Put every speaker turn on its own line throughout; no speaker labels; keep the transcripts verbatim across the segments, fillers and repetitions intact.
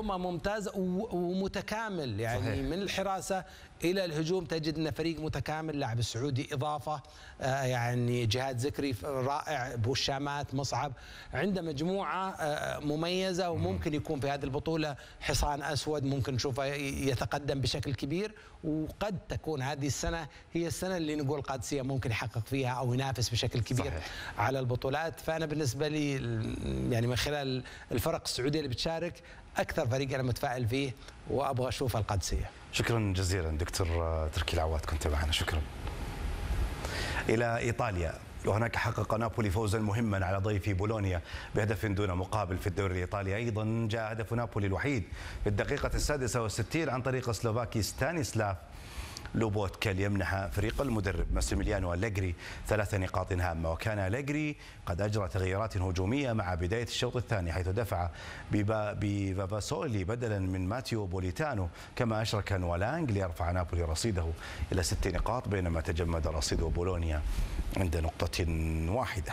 روما ممتاز ومتكامل، يعني صحيح. من الحراسة إلى الهجوم تجد أن فريق متكامل. لاعب السعودي إضافة، يعني جهاد ذكري رائع، بوشامات، مصعب، عنده مجموعة مميزة، وممكن يكون في هذه البطولة حصان أسود، ممكن نشوفه يتقدم بشكل كبير. وقد تكون هذه السنة هي السنة اللي نقول قادسية ممكن يحقق فيها أو ينافس بشكل كبير صحيح. على البطولات. فأنا بالنسبة لي يعني من خلال الفرق السعودية اللي بتشارك أكثر فريق أنا متفائل فيه وأبغى أشوف القادسية.
شكرا جزيلا دكتور تركي العواد، كنت معنا. شكرا. إلى إيطاليا، وهناك حقق نابولي فوزا مهما على ضيف بولونيا بهدف دون مقابل في الدوري الإيطالي. أيضا جاء هدف نابولي الوحيد في الدقيقة السادسة والستين عن طريق السلوفاكي ستانيسلاف لوبوتكا ليمنح فريق المدرب ماسيميليانو أليغري ثلاث نقاط هامة. وكان أليغري قد أجرى تغييرات هجومية مع بداية الشوط الثاني، حيث دفع بفافاسولي بدلا من ماتيو بوليتانو، كما أشرك نوالانغ ليرفع نابولي رصيده إلى ست نقاط، بينما تجمد رصيد بولونيا عند نقطة واحدة.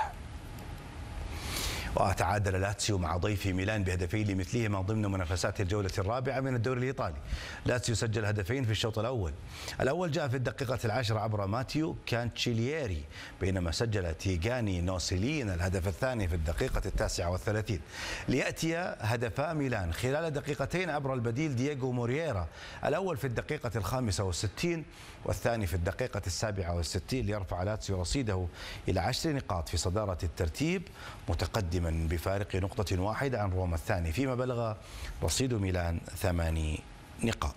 وتعادل لاتسيو مع ضيف ميلان بهدفين لمثلهما ضمن منافسات الجولة الرابعة من الدوري الإيطالي. لاتسيو سجل هدفين في الشوط الأول، الأول جاء في الدقيقة العاشرة عبر ماتيو كانتشيلييري، بينما سجل تيغاني نوسيلين الهدف الثاني في الدقيقة التاسعة والثلاثين، ليأتي هدفا ميلان خلال دقيقتين عبر البديل دييغو مورييرا، الأول في الدقيقة الخامسة والستين والثاني في الدقيقة السابعة والستين، ليرفع لاتسيو رصيده إلى عشر نقاط في صدارة الترتيب، متقدما بفارق نقطة واحدة عن روما الثاني، فيما بلغ رصيد ميلان ثماني نقاط.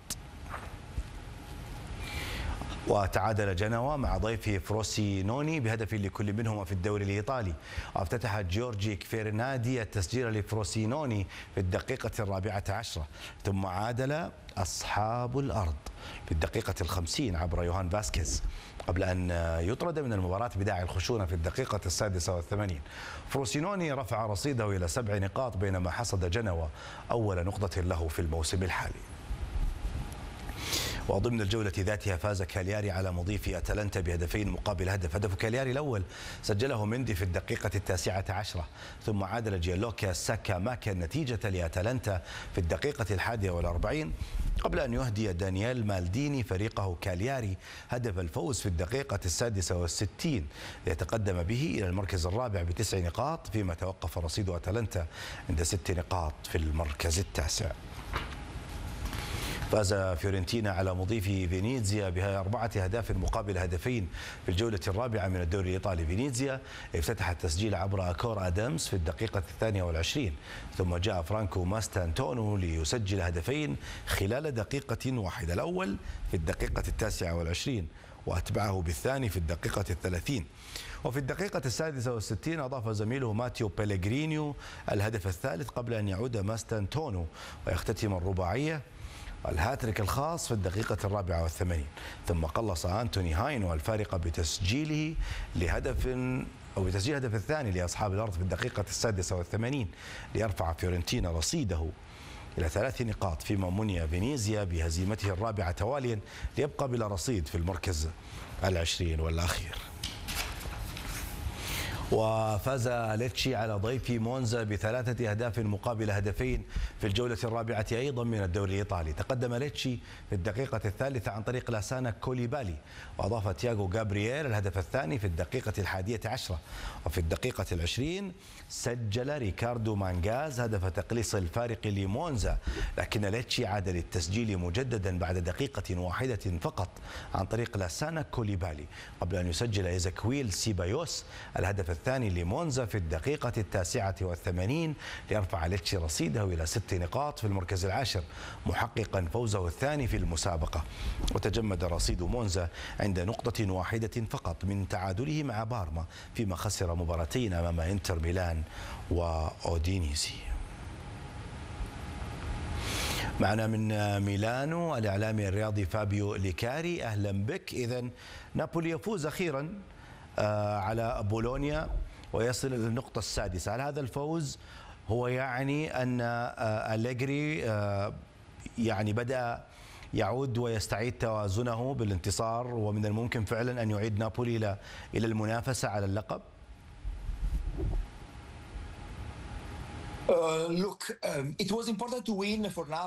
وتعادل جنوا مع ضيفه فروسينوني بهدف لكل منهما في الدوري الإيطالي. وافتتح جورجي كفيرنادي التسجيل لفروسينوني في الدقيقة الرابعة عشرة، ثم عادل أصحاب الأرض في الدقيقة الخمسين عبر يوهان فاسكيز، قبل أن يطرد من المباراة بداعي الخشونة في الدقيقة السادسة والثمانين. فروسينوني رفع رصيده إلى سبع نقاط، بينما حصد جنوا أول نقطة له في الموسم الحالي. وضمن الجولة ذاتها فاز كالياري على مضيف أتلانتا بهدفين مقابل هدف. هدف كالياري الأول سجله مندي في الدقيقة التاسعة عشرة، ثم عادل جيالوكا ساكا ماكا النتيجة لأتلانتا في الدقيقة الحادية والأربعين، قبل أن يهدي دانييل مالديني فريقه كالياري هدف الفوز في الدقيقة السادسة والستين ليتقدم به إلى المركز الرابع بتسع نقاط، فيما توقف رصيد أتلانتا عند ست نقاط في المركز التاسع. فاز فيورنتينا على مضيف فينيزيا بأربعة أهداف مقابل هدفين في الجولة الرابعة من الدوري الإيطالي. فينيزيا افتتح التسجيل عبر أكور آدامز في الدقيقة الثانية والعشرين، ثم جاء فرانكو ماستانتونو ليسجل هدفين خلال دقيقة واحدة، الأول في الدقيقة التاسعة والعشرين وأتبعه بالثاني في الدقيقة الثلاثين. وفي الدقيقة السادسة والستين أضاف زميله ماتيو بيليغرينيو الهدف الثالث، قبل أن يعود ماستانتونو ويختتم الرباعية الهاتريك الخاص في الدقيقة الرابعة والثمانين، ثم قلص أنتوني هاينو الفارق بتسجيله لهدف أو بتسجيل الهدف الثاني لأصحاب الأرض في الدقيقة السادسة والثمانين، ليرفع فيورنتينا رصيده إلى ثلاث نقاط، فيما مني فينيزيا بهزيمته الرابعة تواليا ليبقى بلا رصيد في المركز العشرين والأخير. وفاز ليتشي على ضيف مونزا بثلاثة أهداف مقابل هدفين في الجولة الرابعة أيضا من الدوري الإيطالي. تقدم ليتشي في الدقيقة الثالثة عن طريق لاسانا كوليبالي، وأضاف تياغو غابرييل الهدف الثاني في الدقيقة الحادية عشرة، وفي الدقيقة العشرين سجل ريكاردو مانغاز هدف تقليص الفارق لمونزا، لكن ليتشي عاد للتسجيل مجددا بعد دقيقة واحدة فقط عن طريق لاسانا كوليبالي، قبل أن يسجل إيزاكويل سيبايوس الهدف الثاني لمونزا في الدقيقة التاسعة والثمانين، ليرفع ليتشي رصيده إلى ست نقاط في المركز العاشر، محققا فوزه الثاني في المسابقة. وتجمد رصيد مونزا عند نقطة واحدة فقط من تعادله مع بارما، فيما خسر مباراتين أمام إنتر ميلان وأودينيزي. معنا من ميلانو الإعلامي الرياضي فابيو ليكاري، أهلا بك. إذن نابولي يفوز أخيرا على بولونيا ويصل إلى النقطة السادسة. هل هذا الفوز هو يعني أن أليغري يعني بدأ يعود ويستعيد توازنه بالانتصار، ومن الممكن فعلا أن يعيد نابولي إلى إلى المنافسة على اللقب؟
Uh, look, um, it was important to win for Napoli.